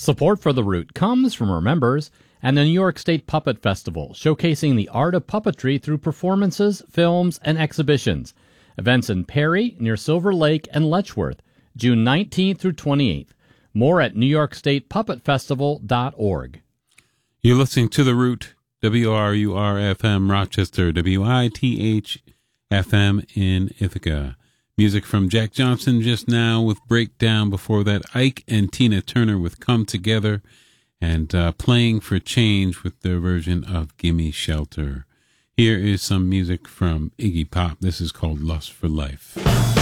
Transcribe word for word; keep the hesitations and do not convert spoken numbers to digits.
Support for The Root comes from our members and the New York State Puppet Festival, showcasing the art of puppetry through performances, films, and exhibitions. Events in Perry, near Silver Lake, and Letchworth, June nineteenth through twenty-eighth. More at new york state puppet festival dot org. You're listening to The Root, W R U R F M Rochester, W I T H F M in Ithaca. Music from Jack Johnson just now with Breakdown. Before that, Ike and Tina Turner with Come Together, and uh, Playing for Change with their version of Gimme Shelter. Here is some music from Iggy Pop. This is called Lust for Life.